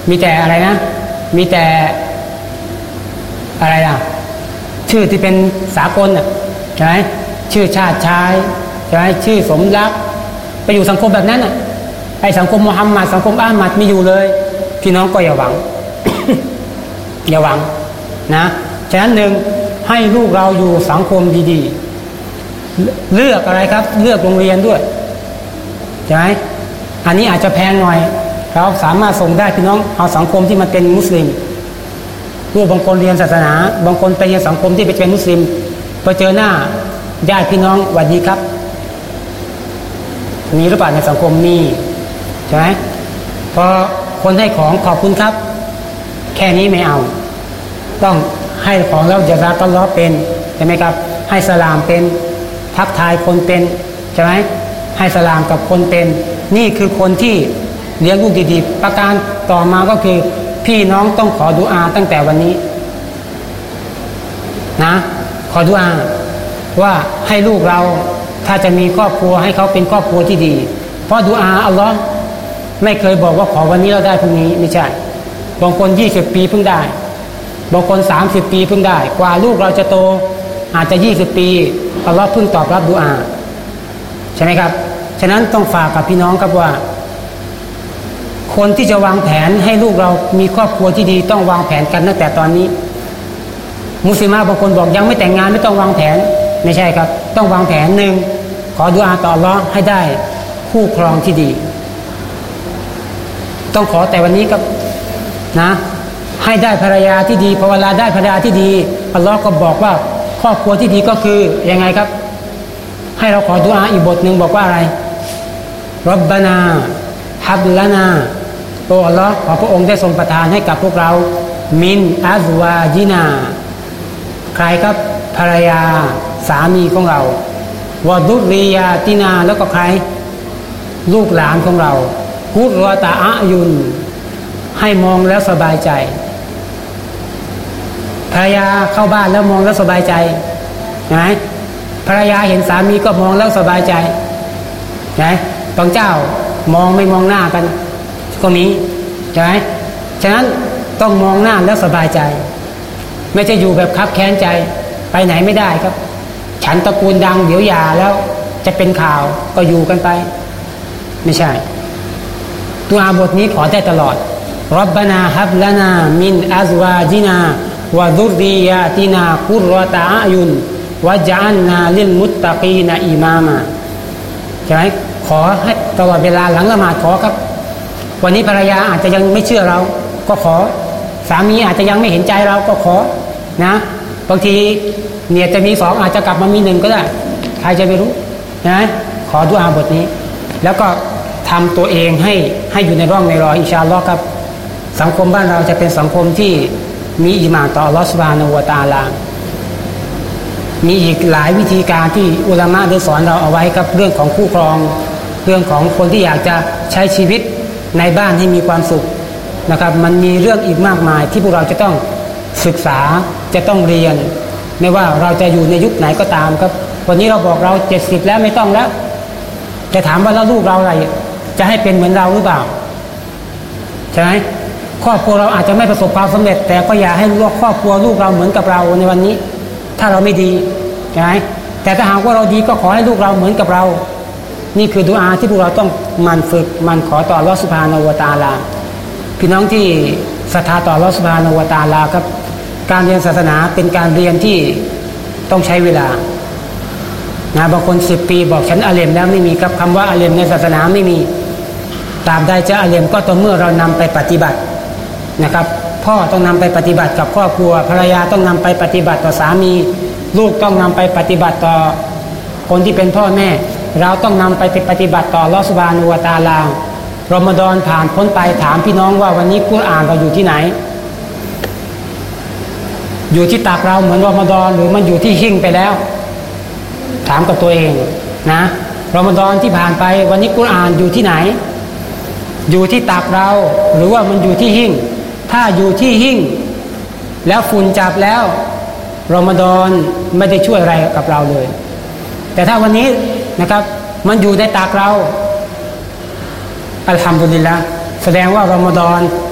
มีแต่อะไรนะมีแต่อะไรล่ะชื่อที่เป็นสากลใช่ไหมชื่อชาติชายใช่ไหมชื่อสมรักไปอยู่สังคมแบบนั้นไอ้สังคมมุฮัมมัดสังคมอามัดมีอยู่เลยพี่น้องก็อย่าหวัง อย่าหวังนะฉะนั้นหนึ่งให้ลูกเราอยู่สังคมดีๆเลือกอะไรครับเลือกโรงเรียนด้วยใช่ไหมอันนี้อาจจะแพงหน่อยเราสามารถส่งได้พี่น้องเอาสังคมที่มันเป็นมุสลิมลูกบางคนเรียนศาสนาบางคนไปเรียนสังคมที่เป็นมุสลิมพอเจอหน้าญาติพี่น้องสวัสดีครับมีหรือเปล่าในสังคมมีใช่ไหมพอคนให้ของขอบคุณครับแค่นี้ไม่เอาต้องให้ของแล้วจะรักก็ล้อเป็นใช่ไหมครับให้สลามเป็นทักทายคนเป็นใช่ไหมให้สลามกับคนเป็นนี่คือคนที่เลี้ยงลูกดีๆประการต่อมาก็คือพี่น้องต้องขอดุอาตั้งแต่วันนี้นะขอดุอาว่าให้ลูกเราถ้าจะมีครอบครัวให้เขาเป็นครอบครัวที่ดีเพราะดุอาอัลลอฮ์ไม่เคยบอกว่าขอวันนี้เราได้พรุ่งนี้ไม่ใช่บางคน20 ปีเพิ่งได้บางคน30 ปีเพิ่งได้กว่าลูกเราจะโตอาจจะ20 ปีอัลลอฮ์เพิ่งตอบรับดุอาใช่ไหมครับฉะนั้นต้องฝากกับพี่น้องครับว่าคนที่จะวางแผนให้ลูกเรามีครอบครัวที่ดีต้องวางแผนกันตั้งแต่ตอนนี้มุสลิมบางคนบอกยังไม่แต่งงานไม่ต้องวางแผนไม่ใช่ครับต้องวางแผนหนึ่งขอดุอาต่ออัลเลาะห์ให้ได้คู่ครองที่ดีต้องขอแต่วันนี้ครับนะให้ได้ภรรยาที่ดีพอเวลาได้ภรรยาที่ดีอัลเลาะห์ก็บอกว่าครอบครัวที่ดีก็คือยังไงครับให้เราขอดุอาอีกบทหนึ่งบอกว่าอะไรร็อบบานาฮับลานาโอ้อัลเลาะห์ขอพระองค์ได้ทรงประทานให้กับพวกเรามินอัซวาจินาใครครับภรรยาสามีของเราวะดุริยาตินาแล้วก็ใครลูกหลานของเรากุรอตาอะยุนให้มองแล้วสบายใจภรรยาเข้าบ้านแล้วมองแล้วสบายใจไหมภรรยาเห็นสามีก็มองแล้วสบายใจไหมบางเจ้ามองไม่มองหน้ากันก็มีใช่ไหมฉะนั้นต้องมองหน้าแล้วสบายใจไม่ใช่อยู่แบบคับแค้นใจไปไหนไม่ได้ครับฉันตระกูลดังเดี๋ยวหย่าแล้วจะเป็นข่าวก็อยู่กันไปไม่ใช่ดุอาบทนี้ขอได้ตลอดร็อบบานาฮับลานามินอัซวาจินาวะดุริยาตินากุรอตาอะยุนวะญะอัลนาลิลมุตตะกีนอิมามาใช่ไหมขอให้ตลอดเวลาหลังละหมาดขอครับวันนี้ภรรยาอาจจะยังไม่เชื่อเราก็ขอสามีอาจจะยังไม่เห็นใจเราก็ขอนะบางทีเนี่ยจะมี2อาจจะกลับมามี1ก็ได้ใครจะไม่รู้นะขอดุอาบทนี้แล้วก็ทำตัวเองให้อยู่ในร่องในรอยอินชาอัลลอฮ์ครับสังคมบ้านเราจะเป็นสังคมที่มีอีหม่านต่ออัลลอฮ์ซุบฮานะฮูวะตะอาลามีอีกหลายวิธีการที่อุลามะได้สอนเราเอาไว้ครับเรื่องของคู่ครองเรื่องของคนที่อยากจะใช้ชีวิตในบ้านให้มีความสุขนะครับมันมีเรื่องอีกมากมายที่พวกเราจะต้องศึกษาจะต้องเรียนไม่ว่าเราจะอยู่ในยุคไหนก็ตามครับวันนี้เราบอกเรา70แล้วไม่ต้องแล้วจะถามว่าแล้วลูกเราอะไรจะให้เป็นเหมือนเราหรือเปล่าใช่ไหมครอบครัวเราอาจจะไม่ประสบความสำเร็จแต่ก็อย่าให้ครอบครัวลูกเราเหมือนกับเราในวันนี้ถ้าเราไม่ดีใช่ไหมแต่ถ้าหากว่าเราดีก็ขอให้ลูกเราเหมือนกับเรานี่คือดุอาที่พวกเราต้องมันฝึกมันขอต่ออัลเลาะห์ซุบฮานะฮูวะตะอาลาพี่น้องที่ศรัทธาต่ออัลเลาะห์ซุบฮานะฮูวะตะอาลาครับการเรียนศาสนาเป็นการเรียนที่ต้องใช้เวลานะบางคน10 ปีบอกฉันอาเลมแล้วไม่มีครับคำว่าอาเลมในศาสนาไม่มีตราบใดจะอาเลมก็ต่อเมื่อเรานำไปปฏิบัตินะครับพ่อต้องนำไปปฏิบัติกับครอบครัวภรรยาต้องนำไปปฏิบัติต่อสามีลูกต้องนำไปปฏิบัติต่อคนที่เป็นพ่อแม่เราต้องนำไปปฏิบัติต่ออัลเลาะห์ซุบฮานะฮูวะตะอาลารอมฎอนผ่านพ้นไปถามพี่น้องว่าวันนี้กุรอานเราอยู่ที่ไหนอยู่ที่ตักเราเหมือนรอมฎอนหรือมันอยู่ที่หิ้งไปแล้วถามกับตัวเองนะรอมฎอนที่ผ่านไปวันนี้กุรอานอยู่ที่ไหนอยู่ที่ตักเราหรือว่ามันอยู่ที่หิ้งถ้าอยู่ที่หิ้งแล้วฝุ่นจับแล้วรอมฎอนไม่ได้ช่วยอะไรกับเราเลยแต่ถ้าวันนี้นะครับมันอยู่ในตักเราอัลฮัมดุลิลละห์แสดงว่ารอมฎอน